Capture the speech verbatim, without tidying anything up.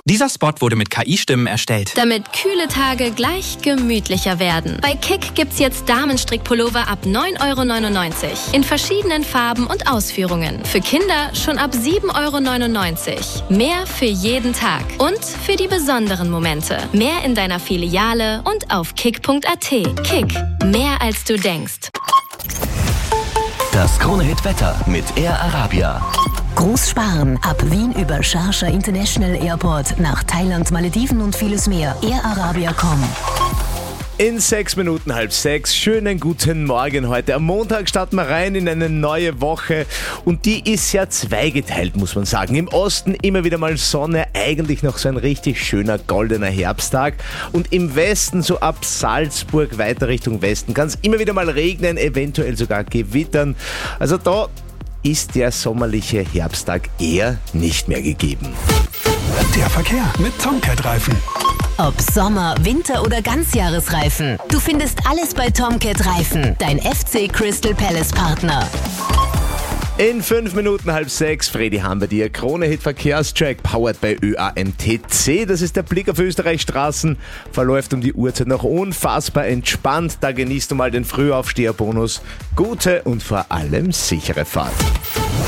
Dieser Spot wurde mit K I-Stimmen erstellt. Damit kühle Tage gleich gemütlicher werden. Bei Kick gibt's jetzt Damenstrickpullover ab neun Euro neunundneunzig. In verschiedenen Farben und Ausführungen. Für Kinder schon ab sieben Euro neunundneunzig. Mehr für jeden Tag. Und für die besonderen Momente. Mehr in deiner Filiale und auf kick punkt a t. Kick. Mehr als du denkst. Das Krone-Hit-Wetter mit Air Arabia. Groß sparen. Ab Wien über Sharjah International Airport nach Thailand, Malediven und vieles mehr. air arabia punkt com. In sechs Minuten halb sechs. Schönen guten Morgen heute. Am Montag starten wir rein in eine neue Woche und die ist ja zweigeteilt, muss man sagen. Im Osten immer wieder mal Sonne, eigentlich noch so ein richtig schöner goldener Herbsttag. Und im Westen, so ab Salzburg weiter Richtung Westen, kann es immer wieder mal regnen, eventuell sogar gewittern. Also da ist der sommerliche Herbsttag eher nicht mehr gegeben. Der Verkehr mit Tomcat-Reifen. Ob Sommer, Winter oder Ganzjahresreifen. Du findest alles bei Tomcat Reifen, dein F C Crystal Palace Partner. In fünf Minuten halb sechs, Fredi haben wir dir. Krone-Hit Verkehrscheck, powered bei Ö A M T C. Das ist der Blick auf Österreichs Straßen. Verläuft um die Uhrzeit noch unfassbar entspannt. Da genießt du mal den Frühaufsteherbonus. Gute und vor allem sichere Fahrt.